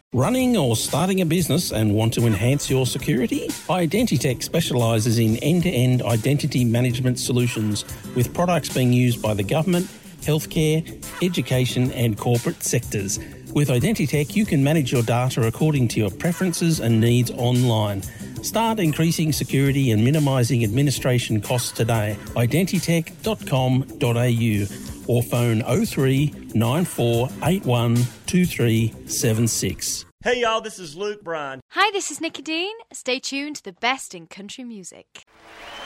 Running or starting a business and want to enhance your security? Identitech specialises in end-to-end identity management solutions with products being used by the government, healthcare, education and corporate sectors. With Identitech, you can manage your data according to your preferences and needs online. Start increasing security and minimising administration costs today. Identitech.com.au or phone 03 9481 2376. Hey y'all, this is Luke Bryan. Hi, this is Nicky Dean. Stay tuned to the best in country music.